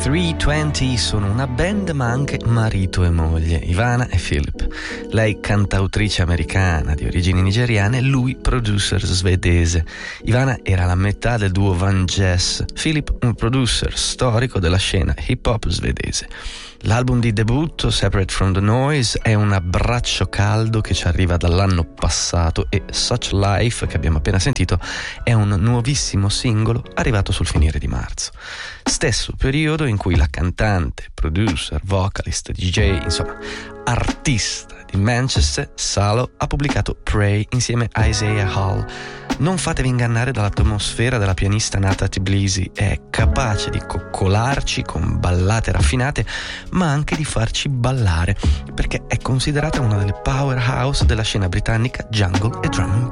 320 sono una band ma anche marito e moglie, Ivana e Philip. Lei cantautrice americana di origini nigeriane, lui producer svedese. Ivana era la metà del duo Van Jess, Philip un producer storico della scena hip hop svedese. L'album di debutto, Separate from the Noise, è un abbraccio caldo che ci arriva dall'anno passato e Such Life, che abbiamo appena sentito, è un nuovissimo singolo arrivato sul finire di marzo. Stesso periodo in cui la cantante, producer, vocalist, DJ, insomma, artista di Manchester, Salo, ha pubblicato Pray insieme a Isaiah Hall. Non fatevi ingannare dall'atmosfera della pianista Nata Tbilisi, è capace di coccolarci con ballate raffinate, ma anche di farci ballare, perché è considerata una delle powerhouse della scena britannica jungle e drum and